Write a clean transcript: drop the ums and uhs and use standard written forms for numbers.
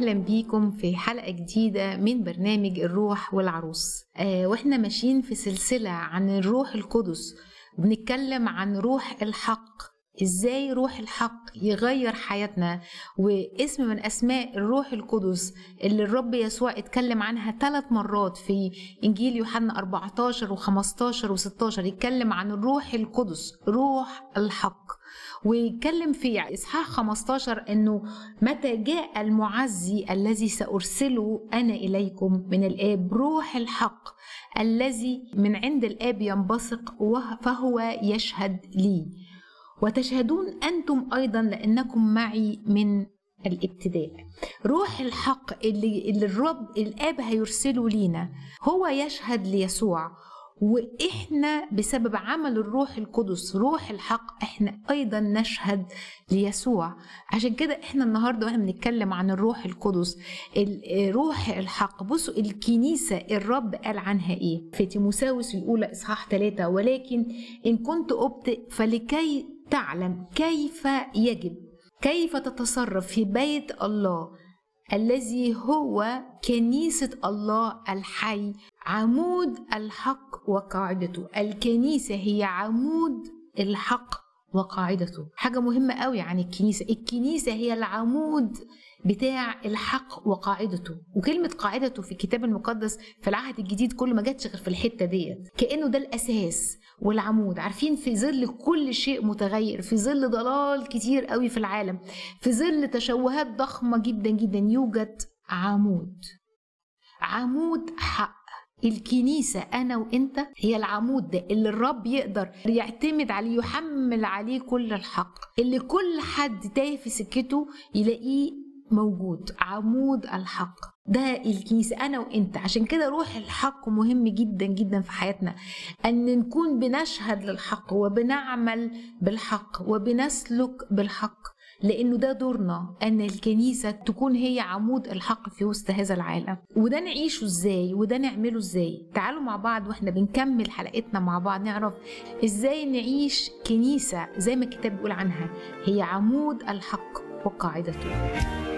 أهلا بيكم في حلقة جديدة من برنامج الروح والعروس. وإحنا ماشيين في سلسلة عن الروح القدس، بنتكلم عن روح الحق، إزاي روح الحق يغير حياتنا. واسم من أسماء الروح القدس اللي الرب يسوع اتكلم عنها 3 مرات في إنجيل يوحنا 14 و15 و16، يتكلم عن الروح القدس روح الحق. ويتكلم في إصحاح 15 أنه متى جاء المعزي الذي سأرسله أنا إليكم من الآب، روح الحق الذي من عند الآب ينبثق فهو يشهد لي، وتشهدون أنتم أيضا لأنكم معي من الابتداء. روح الحق اللي الرب الآب هيرسله لينا هو يشهد ليسوع، وإحنا بسبب عمل الروح القدس روح الحق إحنا أيضا نشهد ليسوع. عشان كده إحنا النهاردة وإحنا بنتكلم عن الروح القدس روح الحق. بصوا الكنيسة الرب قال عنها إيه في تيموثاوس الأولى إصحاح 3: ولكن إن كنت أبطئ فلكي تعلم كيف تتصرف في بيت الله الذي هو كنيسة الله الحي، عمود الحق وقاعدته. الكنيسة هي عمود الحق وقاعدته. حاجة مهمة قوي عن الكنيسة هي العمود بتاع الحق وقاعدته. وكلمة قاعدته في الكتاب المقدس في العهد الجديد كله ما جاتش غير في الحتة ديت، كأنه ده الأساس والعمود. عارفين في ظل كل شيء متغير، في ظل ضلال كتير قوي في العالم، في ظل تشوهات ضخمة جدا جدا، يوجد عمود حق. الكنيسة أنا وإنت هي العمود ده اللي الرب يقدر يعتمد عليه، يحمل عليه كل الحق، اللي كل حد تايه في سكته يلاقيه موجود. عمود الحق ده الكنيسة أنا وإنت. عشان كده روح الحق مهم جدا جدا في حياتنا، أن نكون بنشهد للحق وبنعمل بالحق وبنسلك بالحق، لأنه ده دورنا أن الكنيسة تكون هي عمود الحق في وسط هذا العالم. وده نعيشه إزاي وده نعمله إزاي؟ تعالوا مع بعض وإحنا بنكمل حلقتنا مع بعض نعرف إزاي نعيش كنيسة زي ما الكتاب بيقول عنها هي عمود الحق وقاعدته.